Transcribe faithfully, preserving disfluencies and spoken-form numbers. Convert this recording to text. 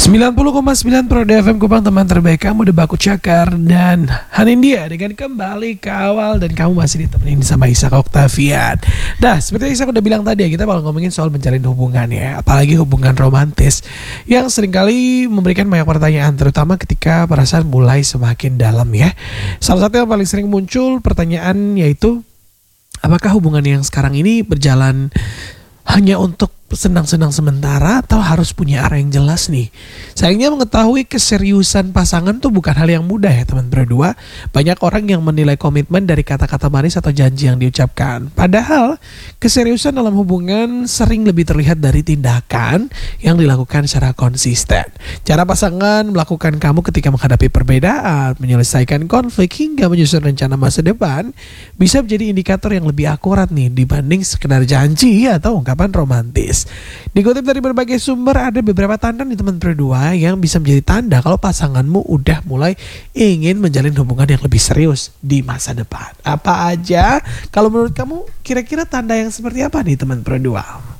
sembilan puluh koma sembilan Pro D F M Kupang, teman terbaik kamu, udah baku cakar dan Hanindia dengan kembali ke awal, dan kamu masih ditemenin sama Ishak Octavian. Nah, seperti yang Ishak udah bilang tadi ya, kita bakal ngomongin soal menjalin hubungan ya, apalagi hubungan romantis yang seringkali memberikan banyak pertanyaan, terutama ketika perasaan mulai semakin dalam ya. Salah satu yang paling sering muncul pertanyaan yaitu, apakah hubungan yang sekarang ini berjalan hanya untuk senang-senang sementara atau harus punya arah yang jelas nih? Sayangnya mengetahui keseriusan pasangan tuh bukan hal yang mudah ya teman berdua. Banyak orang yang menilai komitmen dari kata-kata manis atau janji yang diucapkan. Padahal keseriusan dalam hubungan sering lebih terlihat dari tindakan yang dilakukan secara konsisten. Cara pasangan melakukan kamu ketika menghadapi perbedaan, menyelesaikan konflik, hingga menyusun rencana masa depan bisa menjadi indikator yang lebih akurat nih dibanding sekedar janji atau ungkapan romantis. Dikutip dari berbagai sumber, ada beberapa tanda nih teman berdua yang bisa menjadi tanda kalau pasanganmu udah mulai ingin menjalin hubungan yang lebih serius di masa depan. Apa aja? Kalau menurut kamu kira-kira tanda yang seperti apa nih teman berdua?